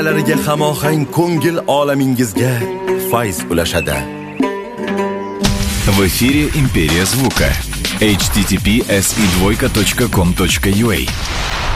Lariga hamohang ko'ngil olamingizga fayz ulashadi. В эфире «Империя звука». https://2.com.ua